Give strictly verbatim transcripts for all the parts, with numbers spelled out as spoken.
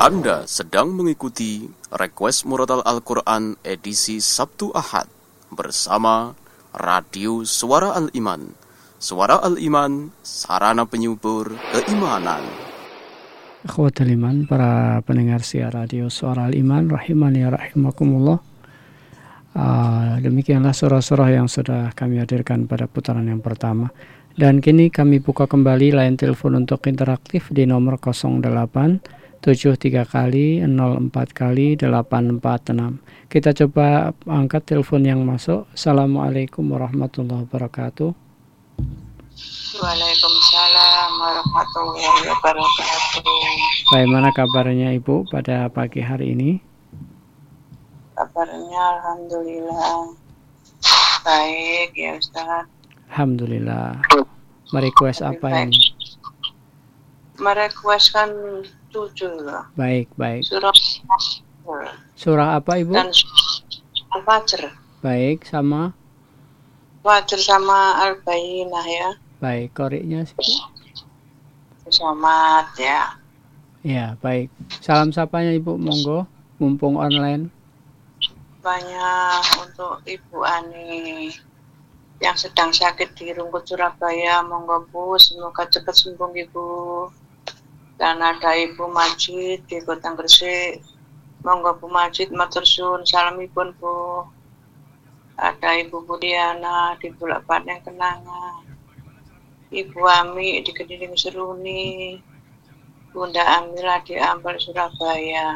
Anda sedang mengikuti Request Murotal Al-Quran edisi Sabtu Ahad bersama Radio Suara Al-Iman. Suara Al-Iman, sarana penyubur keimanan. Akhwatul iman, para pendengar siar Radio Suara Al-Iman, rahimani rahimakumullah. Uh, demikianlah surah-surah yang sudah kami hadirkan pada putaran yang pertama. Dan kini kami buka kembali line telepon untuk interaktif di nomor nol delapan tujuh tiga kali nol empat kali delapan empat enam. Kita coba angkat telepon yang masuk. Assalamualaikum warahmatullahi wabarakatuh. Waalaikumsalam warahmatullahi wabarakatuh. Bagaimana kabarnya Ibu pada pagi hari ini? Kabarnya alhamdulillah baik ya Ustaz. Alhamdulillah. Merequest apa baik. ini? Merequestkan tujuh loh. Baik, baik. Surah Surah apa Ibu? dan Al-Fajr. Baik, sama? Fajr sama Al-Bayyinah ya. Baik, koriknya sih. Selamat ya. Ya, baik. Salam sapanya Ibu, monggo. Mumpung online. Banyak untuk Ibu Ani yang sedang sakit di Rungkut Surabaya. Monggo Bu, semoga cepat sembuh Ibu. Dan ada Ibu Majid di Kota Gresik. Monggo Bu Majid matur suwun salamipun Bu. Ada Ibu Budiana di Bulak Paneng Kenanga. Ibu Ami di Kediri Seruni. Bunda Amila di Ampel Surabaya.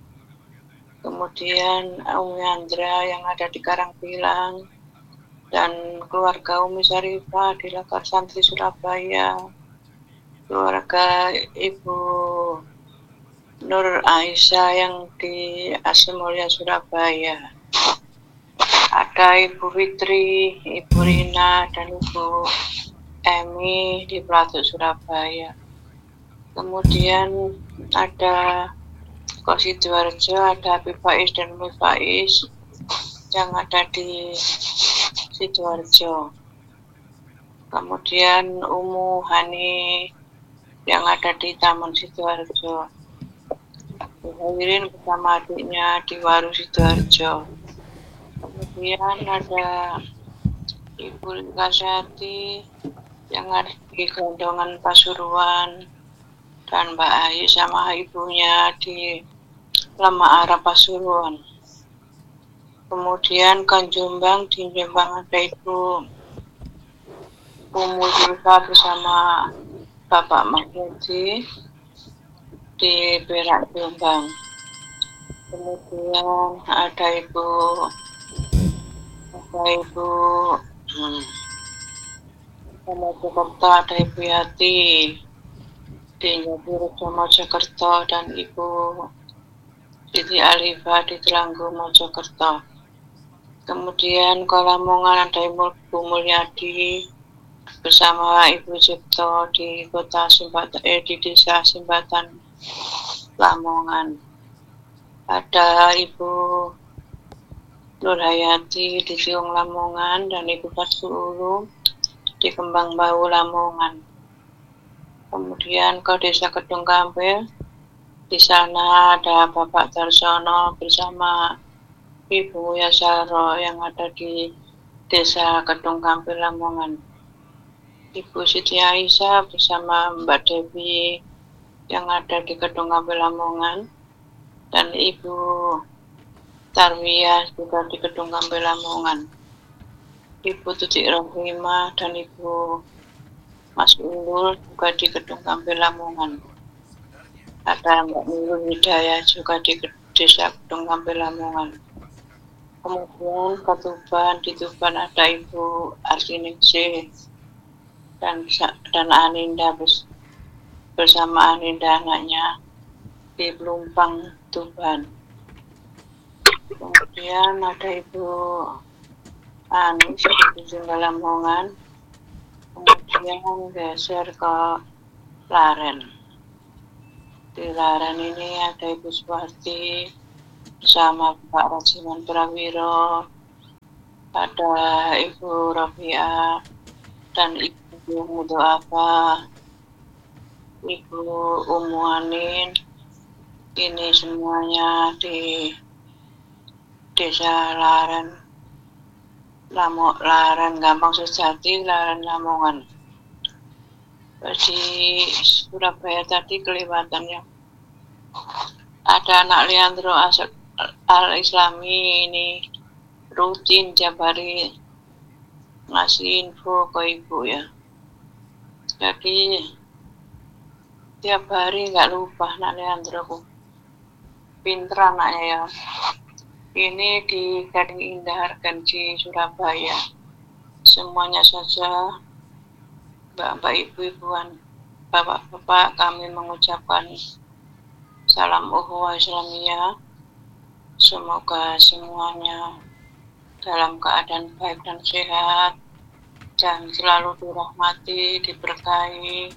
Kemudian Umi Andra yang ada di Karangpilang. Dan keluarga Umi Sarifah di Lakar Santri Surabaya. Keluarga Ibu Nur Aisyah yang di Asemulya Surabaya. Ada Ibu Fitri, Ibu Rina, dan Ibu Emi di Platuk Surabaya. Kemudian ada Kosi Sidoarjo, ada Habib Faiz dan Umi Faiz yang ada di Sidoarjo. Kemudian Umu Hani yang ada di Taman Sidoarjo. Hadirin bersama adiknya di Waru Sidoarjo. Kemudian ada Ibu Kasyati yang ada di Gondongan Pasuruan dan Mbak Ayu sama ibunya di Lama Arab Pasuruan. Kemudian Kanjumbang di Jombang ada Ibu Umu Zulfa bersama Bapak Mahmudi di Perak Jombang. Kemudian ada Ibu ada Ibu hmm, Mojokerto, ada Ibu Yati di Jatirejo Mojokerto dan Ibu Siti Alifah di Telanggu Mojokerto. Kemudian Kolamongan ada Ibu Mulyadi bersama Ibu Cipto di Kota Simbatan, eh, di Desa Simbatan Lamongan. Ada Ibu Nurhayati di Siung Lamongan dan Ibu Fasulu di Kembang Bau Lamongan. Kemudian ke Desa Kedung Kampil, di sana ada Bapak Darsono bersama Ibu Yasaro yang ada di Desa Kedung Kampil Lamongan. Ibu Siti Aisyah bersama Mbak Dewi yang ada di Kedung Kampil Lamongan dan Ibu Tarwiyah juga di Kedung Kampil Lamongan. Ibu Tutik Rohimah dan Ibu Mas Ulul juga di Kedung Kampil Lamongan. Ada Mbak Nurul Hidayah juga di Desa Kedung Kampil Lamongan. Kemudian ke Tuban, di Tuban ada Ibu Arsiningsih dan dan Aninda bersama Aninda anaknya di Pelumpang Tuban. Kemudian ada Ibu Anis di Jenggal Lamongan. Kemudian geser ke Laren. Di Laren ini ada Ibu Suwarti bersama Pak Rajiman Prawiro, ada Ibu Rofiah dan Ibu Mudoafa, Ibu Umuanin, ini semuanya di Desa Laren, Lamo, Laren Gampang Sejati, Laren Lamongan. Di Surabaya tadi kelewatan ya. Ada anak Leandro Al-Islami ini rutin tiap hari ngasih info ke ibu ya. Jadi tiap hari nggak lupa anak Leandro. Pinter anaknya ya. Ini di Gading Indah Argenci Surabaya. Semuanya saja Mbak-mbak, ibu-ibuan, bapak-bapak, kami mengucapkan salam ukhuwah Islamiyah. Semoga semuanya dalam keadaan baik dan sehat dan selalu dirahmati, diberkahi,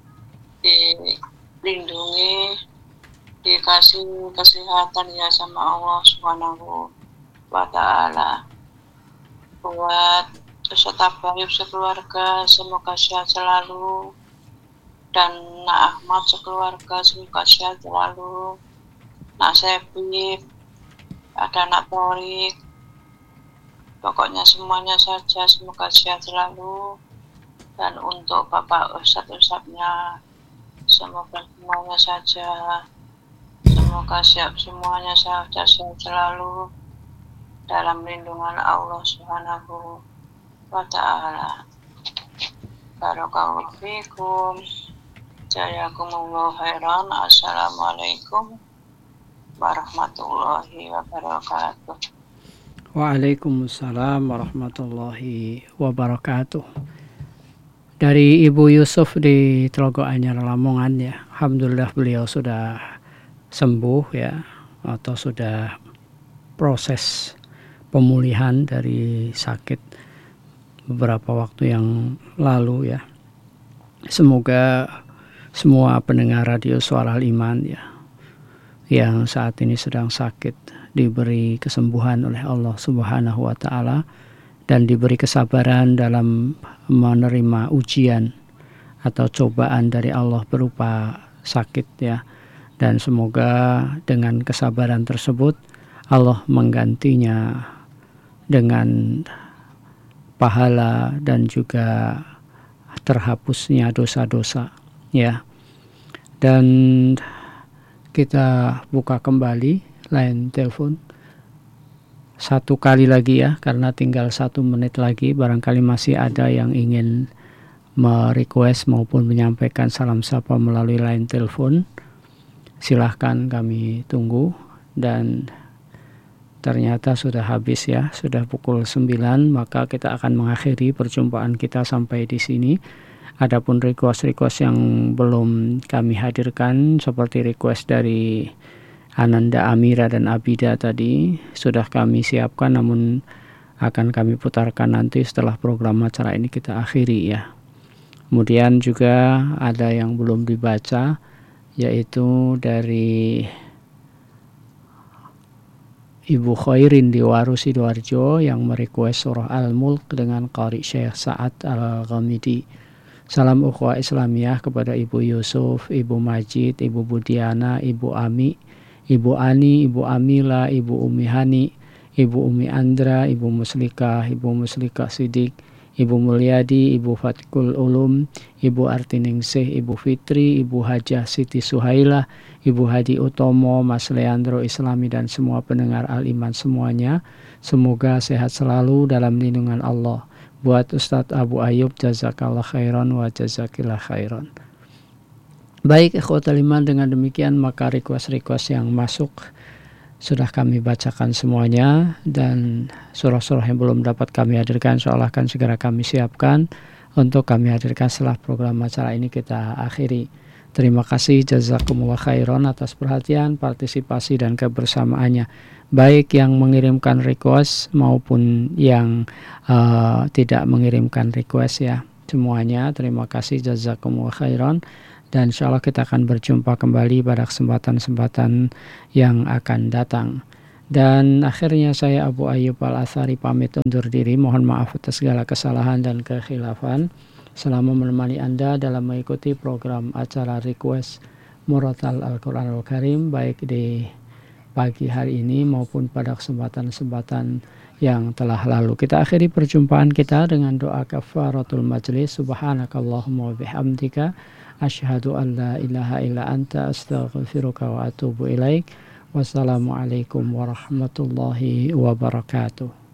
dilindungi, dikasih kesehatan ya sama Allah Subhanahu wa Ta'ala. Buat peserta Bayub sekeluarga semoga sehat selalu, dan Nak Ahmad sekeluarga semoga sehat selalu, Nak Sepip, ada Nak Torik, pokoknya semuanya saja semoga sehat selalu. Dan untuk Bapak Ustadz-Ustadznya semoga semuanya saja semoga siap semuanya saja sehat selalu dalam lindungan Allah Subhanahu wa Ta'ala. Barakallahu fikum. Jazakumullahu khairan. Assalamualaikum warahmatullahi wabarakatuh. Waalaikumsalam warahmatullahi wabarakatuh. Dari Ibu Yusuf di Telogo Anyar Lamongan ya. Alhamdulillah beliau sudah sembuh ya, atau sudah proses pemulihan dari sakit beberapa waktu yang lalu ya. Semoga semua pendengar radio Suara Al-Iman ya yang saat ini sedang sakit diberi kesembuhan oleh Allah Subhanahu wa Ta'ala dan diberi kesabaran dalam menerima ujian atau cobaan dari Allah berupa sakit ya. Dan semoga dengan kesabaran tersebut Allah menggantinya dengan pahala dan juga terhapusnya dosa-dosa ya. Dan kita buka kembali line telepon satu kali lagi ya, karena tinggal satu menit lagi. Barangkali masih ada yang ingin merequest maupun menyampaikan salam sapa melalui line telepon. Silahkan, kami tunggu. Dan ternyata sudah habis ya, sudah pukul sembilan, maka kita akan mengakhiri perjumpaan kita sampai di sini. Adapun request-request yang belum kami hadirkan seperti request dari Ananda Amira dan Abida tadi sudah kami siapkan, namun akan kami putarkan nanti setelah program acara ini kita akhiri ya. Kemudian juga ada yang belum dibaca, yaitu dari Ibu Khairin di Waru Sidoarjo yang merequest surah Al-Mulk dengan Qari Syekh Sa'ad Al-Ghamidi. Salam ukhuwah Islamiyah kepada Ibu Yusuf, Ibu Majid, Ibu Budiana, Ibu Ami, Ibu Ani, Ibu Amila, Ibu Umi Hani, Ibu Umi Andra, Ibu Muslikah, Ibu Muslikah Sidik, Ibu Mulyadi, Ibu Fatkul Ulum, Ibu Artiningsih, Ibu Fitri, Ibu Hajah Siti Suhailah, Ibu Hadi Utomo, Mas Leandro Islami, dan semua pendengar Al-Iman semuanya. Semoga sehat selalu dalam lindungan Allah. Buat Ustadz Abu Ayub, jazakallah khairan wa jazakillah khairan. Baik, ikhwatul iman, dengan demikian maka request-request yang masuk sudah kami bacakan semuanya, dan surah-surah yang belum dapat kami hadirkan seolah akan segera kami siapkan untuk kami hadirkan setelah program acara ini kita akhiri. Terima kasih, jazakumullah khairan atas perhatian, partisipasi dan kebersamaannya, baik yang mengirimkan request maupun yang uh, tidak mengirimkan request ya. Semuanya terima kasih, jazakumullah khairan. Dan insya Allah kita akan berjumpa kembali pada kesempatan-kesempatan yang akan datang. Dan akhirnya saya Abu Ayyub Al-Athari pamit undur diri. Mohon maaf atas segala kesalahan dan kekhilafan selama menemani Anda dalam mengikuti program acara request Muratal Al-Quranul Karim, baik di pagi hari ini maupun pada kesempatan-kesempatan yang telah lalu. Kita akhiri perjumpaan kita dengan doa kafaratul majlis. Subhanakallahumma wa bihamdika asyhadu an la ilaha illa anta astaghfiruka wa atubu ilaik. Wassalamualaikum warahmatullahi wabarakatuh.